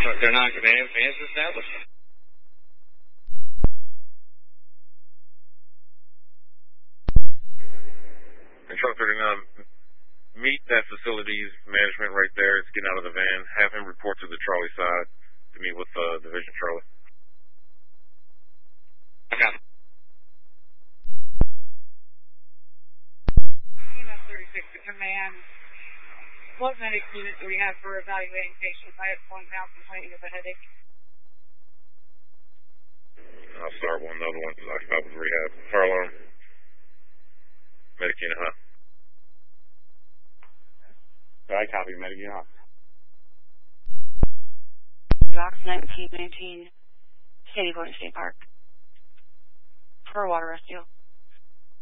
They're not vans established. Control 39, meet that facilities management right there. It's getting out of the van. Have him report to the Charlie side to meet with Division Charlie. Okay. EMS 36 to command. What medic unit do we have for evaluating patients? I have one now complaining of a headache. I'll start one. The other one's occupied with rehab. Fire alarm. Medic unit, huh? I copy medic unit. Docs 1919, Sandy Point State Park. For a water rescue.